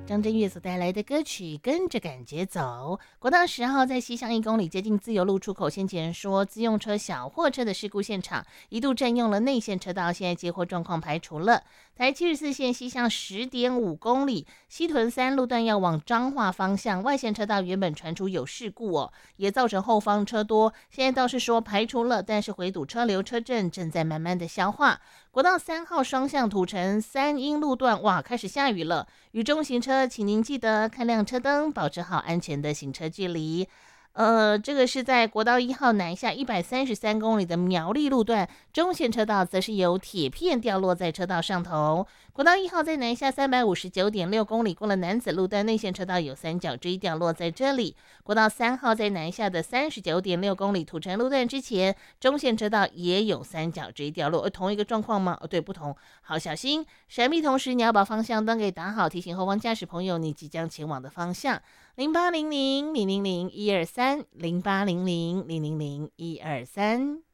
张震岳所带来的歌曲跟着感觉走。国道10号在西向1公里接近自由路出口，先前说自用车小货车的事故现场一度占用了内线车道，现在接获状况排除了。台74线西向10.5公里西屯3路段要往彰化方向，外线车道原本传出有事故也造成后方车多，现在倒是说排除了，但是回堵车流车阵正在慢慢的消化。国道3号双向土城3英路段，哇，开始下雨了，雨中行车请您记得看亮车灯，保持好安全的行车距离。这个是在国道1号南下133公里的苗栗路段，中线车道则是有铁片掉落在车道上头。国道1号在南下359.6公里，过了楠梓路段，内线车道有三角锥掉落在这里。国道3号在南下的39.6公里土城路段之前，中线车道也有三角锥掉落，同一个状况吗？对，不同。好，小心闪避，同时你要把方向灯给打好，提醒后方驾驶朋友你即将前往的方向。0800 000 123 0800 000 123。